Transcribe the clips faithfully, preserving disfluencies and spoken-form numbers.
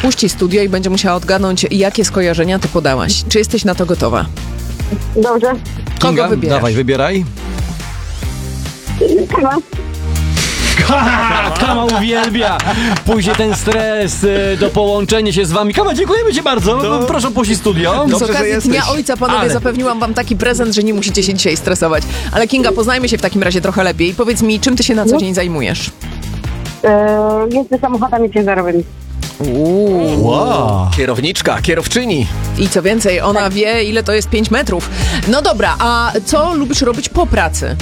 puści studio i będzie musiała odgadnąć, jakie skojarzenia ty podałaś. Czy jesteś na to gotowa? Dobrze. Kogo Kinga, wybierasz? dawaj, wybieraj. Kama. Kama uwielbia. Później ten stres, y, do połączenia się z wami. Kama, dziękujemy ci bardzo. To- Proszę opuścić studio. Dobrze, Z że okazji jesteś. Dnia Ojca, panowie, Ale- zapewniłam wam taki prezent, że nie musicie się dzisiaj stresować. Ale Kinga, poznajmy się w takim razie trochę lepiej. Powiedz mi, czym ty się na co dzień zajmujesz? E, Jestem samochodami ciężarowymi. Wow. Kierowniczka, kierowczyni. I co więcej, ona wie, ile to jest pięć metrów. No dobra, a co lubisz robić po pracy?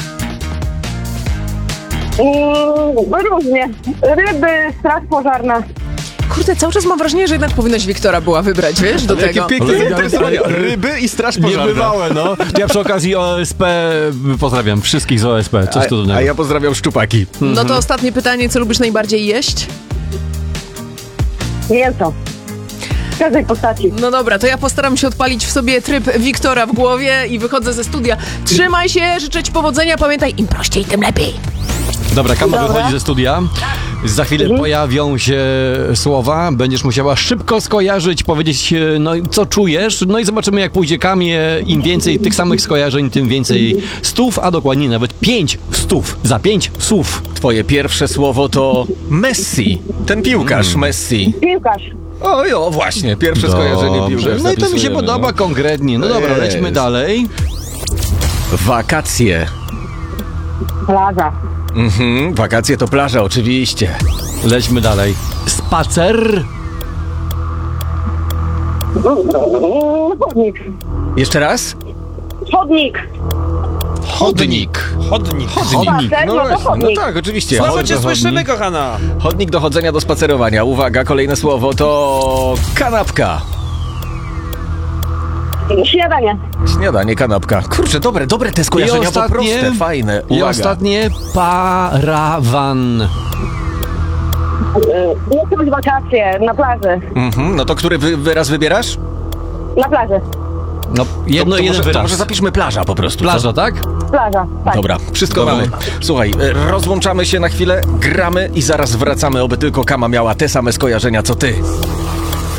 Mm, różnie. Ryby, straż pożarna. Kurde, cały czas mam wrażenie, że jednak powinnaś Wiktora była wybrać, wiesz, do Jakie tego. piękne Ale- zainteresowanie. Ryby i straż pożarna. Niebywałe, no. Ja przy okazji O S P pozdrawiam wszystkich z O S P. Coś A, cudownego. a ja pozdrawiam szczupaki. No to ostatnie pytanie, co lubisz najbardziej jeść? Mięso. W każdej postaci. No dobra, to ja postaram się odpalić w sobie tryb Wiktora w głowie i wychodzę ze studia. Trzymaj się, życzę ci powodzenia, pamiętaj, im prościej, tym lepiej. Dobra, Kama Dobra. wychodzi ze studia. Za chwilę Mhm. pojawią się słowa. Będziesz musiała szybko skojarzyć, powiedzieć, e, no i co czujesz. No i zobaczymy, jak pójdzie Kamie. Im więcej tych samych skojarzeń, tym więcej stów, a dokładnie nawet pięć stów. Za pięć słów. Twoje pierwsze słowo to Messi. Ten piłkarz Mm. Messi. Piłkarz. O, jo, właśnie, pierwsze skojarzenie Dobrze. piłkarz. No i to mi się zapisujemy, podoba no. konkretnie. No dobra, Jest. lecimy dalej. Wakacje. Plaża. Mhm, wakacje to plaża, oczywiście. Lećmy dalej. Spacer. Mm, Chodnik. Jeszcze raz? Chodnik. Chodnik. Chodnik. Spacer, no to właśnie, no chodnik. tak, oczywiście. Słabo Chodnik. cię słyszymy, kochana. Chodnik do chodzenia, do spacerowania. Uwaga, kolejne słowo to kanapka. Śniadanie. Śniadanie, kanapka. Kurczę, dobre, dobre te skojarzenia, I bo ostatnie- proste, fajne. I Uwaga. ostatnie parawan. E, Jakieś wakacje na plaży. Mhm, no to który wy, wyraz wybierasz? Na plaży. No, jedno, to, to jeden może, wyraz. To może zapiszmy plaża po prostu. Plaża, co? tak? Plaża. Tak. Dobra, wszystko Dobra. mamy. Słuchaj, e, rozłączamy się na chwilę, gramy i zaraz wracamy, oby tylko Kama miała te same skojarzenia co ty.